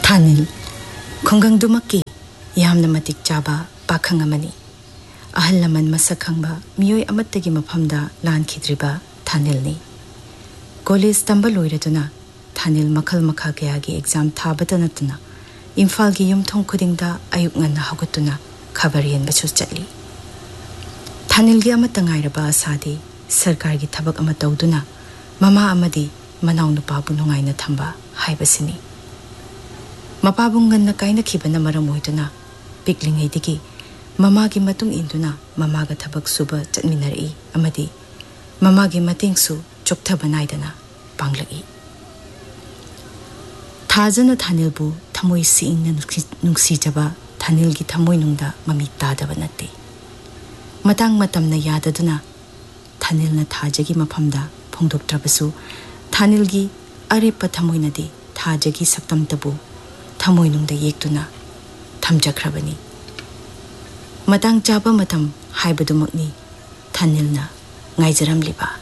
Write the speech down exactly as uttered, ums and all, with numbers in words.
थानिल खुंगंगदुमक्की यामना मतिक चाबा पाखंग अमनी अहल लमन मसक खंगबा मियोय अमत्तगी मफमदा लानखिद्रिबा थानिलनी कॉलेज तंबा लोइरदुना थानिल मखल मखा कयागी एग्जाम थाबदा नतुना इम्फाल की युमथों खुदिंगदा अयुक ngana हगुतुना खबर येनबसु चटली थानिल की अमत्त ngairaba asadi सरकार की थबक अमा तौदुना ममा अमदी मनाउ नुपाबु नुंगाइना थंबा हाइबसिनी मपाबु ngana काइना खिबना मरम होइदुना पिकलिंगैदिगी ममा की मतुंग इंदुना ममा गा थबक सुबा चटमिनरई अमदी ममा की मतिंगसु चोक्थबा नाइदना पांगलई थाजना थानिलबु थमोय सिंगना नुंसीजबा थानिल की थमोय नुंगदा ममी तादबा नते मतंग मतमना याददुना थानिलना थाजगी मफमदा फोंदोक्त्रबसु थानिल की अरेप थमोयनदी थाजगी सक्तमतबु थमोय नुंगदा येक्तुना थमजख्रबनी मतंग चाबा मतम हाइबदुमकनी थानिलना ngaijramliba